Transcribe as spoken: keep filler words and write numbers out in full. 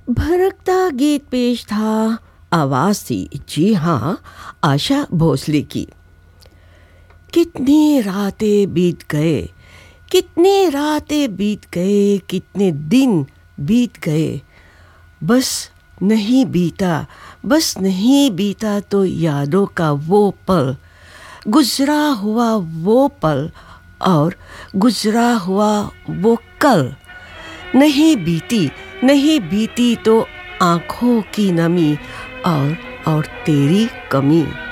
भड़कता गीत पेश था। आवाज़ थी, जी हाँ, आशा भोसले की। कितनी रातें बीत गए, कितनी रातें बीत गए, कितने दिन बीत गए, बस नहीं बीता, बस नहीं बीता तो यादों का वो पल, गुजरा हुआ वो पल और गुजरा हुआ वो कल। नहीं बीती, नहीं बीती तो आँखों की नमी और और तेरी कमी।